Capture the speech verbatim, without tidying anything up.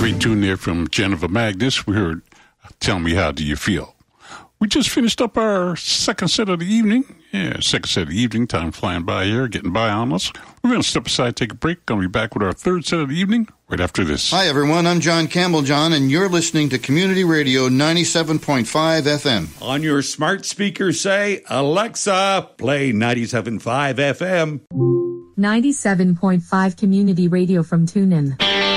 Great tune there from Jennifer Magnus. We heard Tell Me How Do You Feel. We just finished up our second set of the evening. Yeah, second set of the evening. Time flying by here, getting by on us. We're going to step aside, take a break. Going to be back with our third set of the evening right after this. Hi, everyone. I'm John Campbell, John, and you're listening to Community Radio ninety-seven point five F M. On your smart speaker, say, Alexa, play ninety-seven point five F M. ninety-seven point five Community Radio from TuneIn.